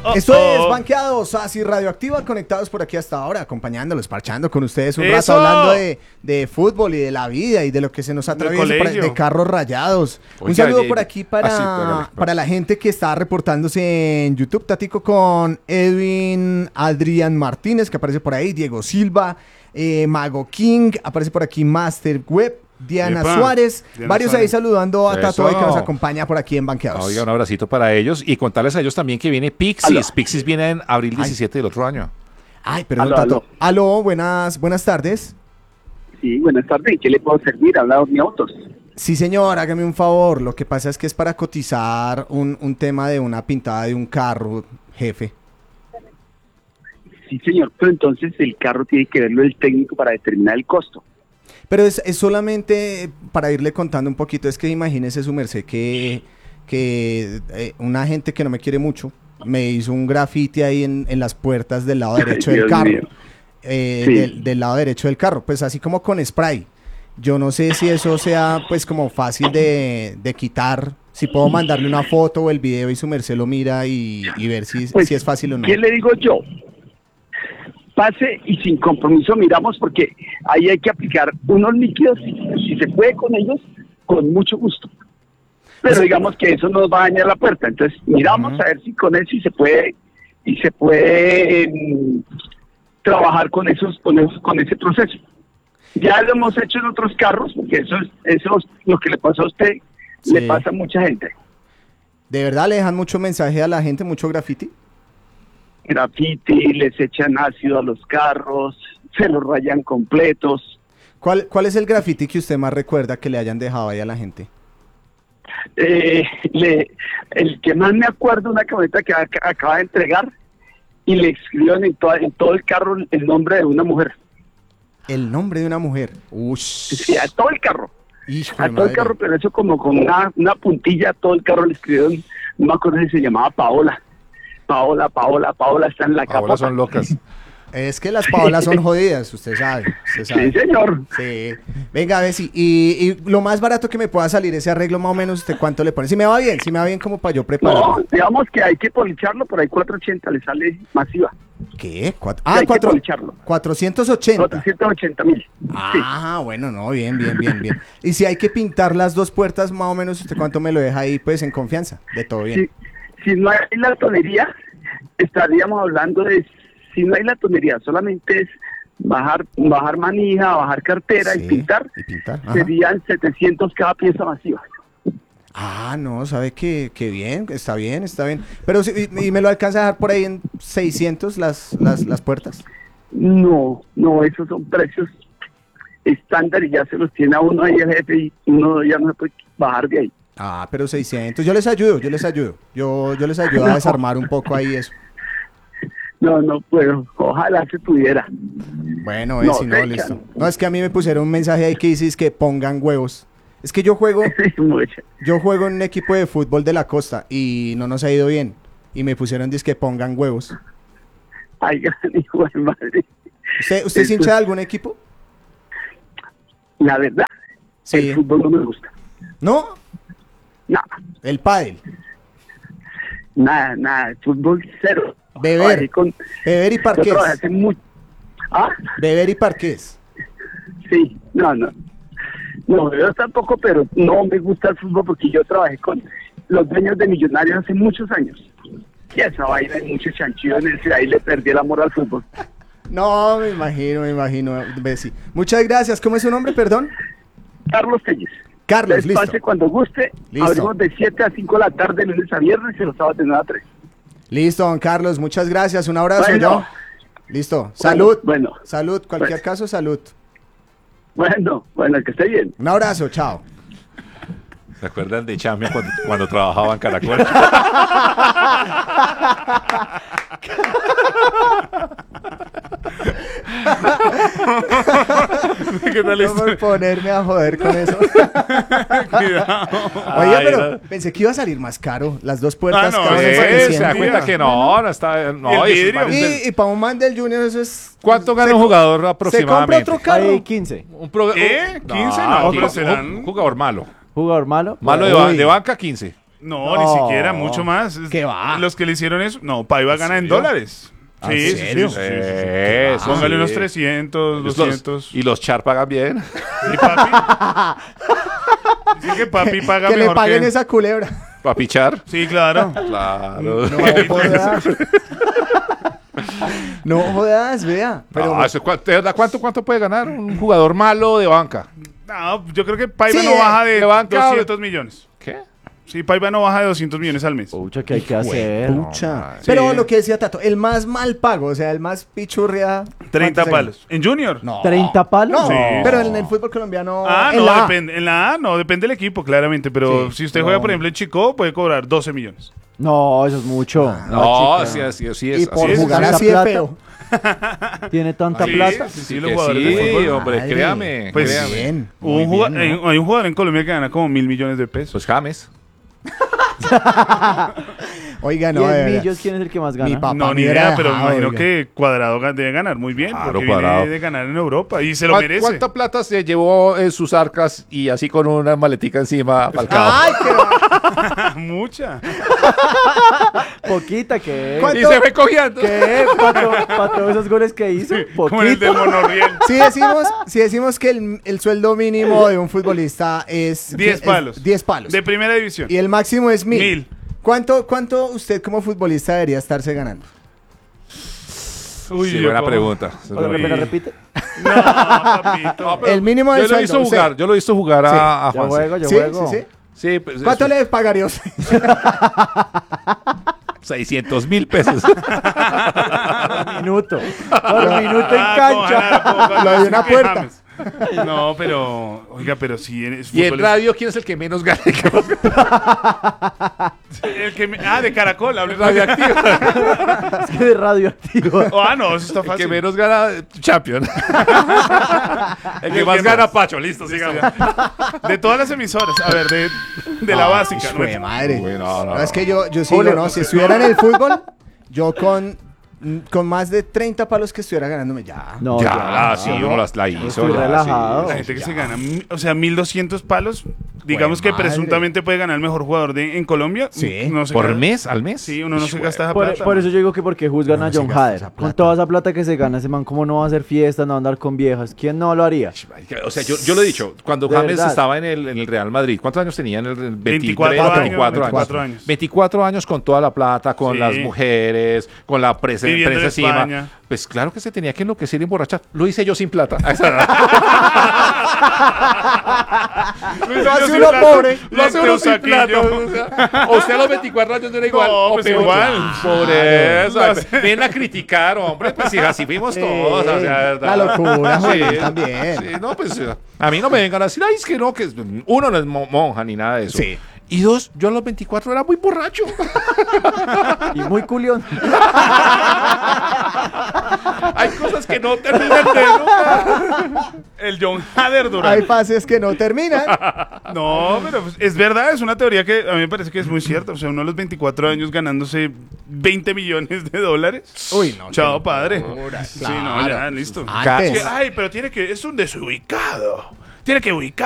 Esto es Banqueados, así Radioactiva, conectados por aquí hasta ahora, acompañándolos, parchando con ustedes un rato, hablando de fútbol y de la vida y de lo que se nos atraviesa, de carros rayados. Un saludo por aquí para la gente que está reportándose en YouTube, Tatico, con Edwin Adrián Martínez, que aparece por ahí, Diego Silva, Mago King, aparece por aquí Master Web, Diana Suárez, varios ahí saludando a Tato hoy que nos acompaña por aquí en Banqueados. Oiga, un abracito para ellos y contarles a ellos también que viene Pixies. Pixies viene en abril 17 del otro año. Ay, perdón, Tato. Aló, buenas tardes. Sí, buenas tardes. ¿Qué le puedo servir? Habla de autos. Sí, señor, hágame un favor. Lo que pasa es que es para cotizar un tema de una pintada de un carro, jefe. Sí, señor, pero entonces el carro tiene que verlo el técnico para determinar el costo. Pero es solamente para irle contando un poquito, es que imagínese su merced que una gente que no me quiere mucho me hizo un grafiti ahí en las puertas del lado derecho del carro. Del lado derecho del carro, pues así como con spray. Yo no sé si eso sea pues como fácil de quitar, si puedo mandarle una foto o el video y su merced lo mira y ver si es fácil o no. ¿Qué le digo yo? Pase y sin compromiso miramos, porque ahí hay que aplicar unos líquidos, si se puede con ellos, con mucho gusto. Pero digamos que eso nos va a dañar la puerta, entonces miramos a ver si con eso se puede trabajar con ese proceso. Ya lo hemos hecho en otros carros, porque eso es lo que le pasó a usted, le pasa a mucha gente. ¿De verdad le dejan mucho mensaje a la gente, mucho grafiti? Grafiti, les echan ácido a los carros, se los rayan completos. ¿Cuál es el grafiti que usted más recuerda que le hayan dejado ahí a la gente? El que más me acuerdo, una camioneta que acaba de entregar y le escribieron en todo el carro el nombre de una mujer. ¿El nombre de una mujer? Sí, a todo el carro. Hijo a todo el carro, pero eso como con una puntilla a todo el carro le escribieron, no me acuerdo si se llamaba Paola, está en la capa. Paola son locas. Es que las Paolas son jodidas, usted sabe. Sí, señor. Sí. Venga, a ver si. Y lo más barato que me pueda salir ese arreglo, más o menos, ¿usted cuánto le pone? Si me va bien como para yo prepararlo. No, digamos que hay que policharlo, por ahí 480 le sale masiva. ¿Qué? Hay que policharlo. 480. 480,000. Ah, sí. Bueno, no, bien. Y si hay que pintar las dos puertas, más o menos, ¿usted cuánto me lo deja ahí, pues, en confianza? De todo bien. Sí. Si no hay la tonería, estaríamos hablando de, si no hay la tonería, solamente es bajar manija, bajar cartera y pintar. Serían 700 cada pieza masiva. Ah, no, sabe que bien, está bien. Pero ¿y me lo alcanza a dejar por ahí en 600 las puertas? No, esos son precios estándar y ya se los tiene a uno ahí el jefe y uno ya no se puede bajar de ahí. Ah, pero 600, yo les ayudo. Yo les ayudo a desarmar un poco ahí eso. No puedo, ojalá se pudiera. Bueno, si no, listo. No, es que a mí me pusieron un mensaje ahí que dice que pongan huevos. Es que yo juego en un equipo de fútbol de la costa y no nos ha ido bien. Y me pusieron que pongan huevos. Ay, gran hijo de madre. ¿Usted es hincha de algún equipo? La verdad, sí. El fútbol no me gusta. ¿No? Nada. ¿El pádel? Nada, fútbol cero. Beber y parqués. Beber y parqués. Sí, no, yo tampoco, pero no me gusta el fútbol porque yo trabajé con los dueños de Millonarios hace muchos años. Y esa vaina hay muchos chanchillones y ahí le perdí el amor al fútbol. No, me imagino, Bessie. Muchas gracias. ¿Cómo es su nombre, perdón? Carlos Telles. Carlos, listo. Pase cuando guste. Listo. Abrimos de 7 a 5 de la tarde, lunes a viernes y los sábados de 9 a 3. Listo, don Carlos. Muchas gracias. Un abrazo. Bueno. Listo. Salud. Bueno. Salud. Cualquier caso, salud. Bueno, que esté bien. Un abrazo. Chao. ¿Se acuerdan de Chamia cuando trabajaba en Caracol? ¿Qué tal esto? ¿Cómo ponerme a joder con eso? Oye, pero pensé que iba a salir más caro. Las dos puertas. Se da cuenta que no está. No, y para un man del Junior eso es. ¿Cuánto gana un jugador aproximadamente? ¿Se compra otro carro? 15. ¿15? No, pero serán un jugador malo. ¿Jugador malo? Malo de banca, 15. No, ni siquiera, mucho más. ¿Qué va? Los que le hicieron eso, no, Paiva gana en dólares. Sí, ¿En serio? sí. Sí. Póngale unos 300, 200. Y los Char pagan bien. ¿Sí, papi? Dicen que papi paga Que le mejor paguen que... esa culebra. Papi Char. Sí, claro. Claro. No jodas. No jodas, vea. Pero No, ¿de verdad cuánto puede ganar un jugador malo de banca? No, yo creo que Paiva Sí, no baja de de banca, 200 millones. ¿Qué? Sí, Paiva no baja de 200 millones al mes. Pucha, ¿qué hay que hacer? pucha. Sí. Pero lo que decía Tato, el más mal pago, o sea, el más pichurria. 30 ¿cuánto palos. ¿En Junior? No. ¿30 palos? No, Sí. pero en el fútbol colombiano. Ah, en no, la A. depende. En la A no, depende del equipo, claramente. Pero Sí, si usted no. juega, por ejemplo, en Chico, puede cobrar 12 millones. No, eso es mucho. No, chica. sí es. Y por es, jugar ¿tanta así de plata? feo. ¿Tiene tanta Sí, plata? sí, Que los jugadores de sí, fútbol. hombre, Madre. créame. Pues créame. Bien. Hubo muy un bien, ¿no? hay un jugador en Colombia que gana como 1.000 millones de pesos. Pues James. Oiga, no, 10 de verdad. millos, ¿quién es el que más gana? Mi papá No, me ni hubiera idea, pero dejado, imagino oiga. que Cuadrado debe ganar muy bien, Claro, porque Cuadrado. viene de ganar en Europa y se lo merece. ¿Cuánta plata se llevó en sus arcas y así con una maletica encima Falcao? Ay, qué Mucha. Poquita, ¿qué? ¿Cuánto? Y se fue cogiendo. ¿Qué? ¿Para todos esos goles que hizo? Como en el del Poquito. monorriel. Si decimos que el sueldo mínimo de un futbolista es 10 es palos. 10 palos. De primera división. Y el máximo es 1000. 1000. ¿Cuánto usted como futbolista debería estarse ganando? Uy, Sí, yo buena como- pregunta. ¿Me la repite? No, papito. El mínimo del Yo lo he sueldo. visto jugar, yo lo he visto jugar Sí. a Yo Juanse. juego, yo ¿Sí? juego. ¿Sí? Sí, pues, ¿Cuánto le pagaría usted? 600,000 pesos. Por minuto. Por minuto en Ah, cancha. ojalá, Lo de una que puerta. James. No, pero, oiga, pero si eres Y en futbolista- radio, ¿quién es el que menos gana? de Caracol, hablé Radioactivo. Es que de radioactivo. No, eso está El que fácil. menos gana, Champion. El que más gana, Pacho. Listo, sigamos. De todas las emisoras, a ver, de la básica. ¿no? Jue madre. Uy, no. No, es que yo sí digo, no, si estuviera en el fútbol, yo con más de 30 palos que estuviera ganándome ya. No, Ya, sí, uno la hizo. Estoy ya, relajado. La gente que se gana, o sea, 1.200 palos, digamos que madre. presuntamente puede ganar el mejor jugador en Colombia. Sí. No se ¿Por gana- mes? ¿Al mes? Sí, uno no se gasta esa Por, plata. por eso yo digo que porque juzgan No, a se John gasta Hader. esa Con plata. toda esa plata que se gana ese man, ¿cómo no va a hacer fiesta, no va a andar con viejas? ¿Quién no lo haría? O sea, yo lo he dicho, cuando De James verdad. estaba en el Real Madrid, ¿cuántos años tenía? En el 24 23, años, 24 años. 24 años con toda la plata, con Sí. las mujeres, con la prensa Viviendo en encima. España. Pues claro que se tenía que enloquecer y emborrachar. Lo hice yo sin plata. A esa edad. Lo hace uno pobre. Lo hace uno sin plata. saquillo. O sea, o usted a los 24 años no era igual. No, o pues peor. igual. Por eso. Vienen a criticar, hombre. Pues sí, así fuimos todos. O sea, La locura, Sí, Juan, también. sí, no, pues a mí no me vengan a decir, ay, es que no, que uno no es monja ni nada de eso. Sí. Y dos, yo a los 24 era muy borracho. Y muy culión. Hay cosas que no terminan de nunca. El John Hader Hay Durán. fases que no terminan. No, pero pues, es verdad, es una teoría que a mí me parece que es muy cierta. O sea, uno a los 24 años ganándose 20 millones de dólares. Uy, no. Chao, padre. locura, Sí, no, claro. ya, listo. Antes. Ay, pero tiene que, es un desubicado. Tiene que ubicar.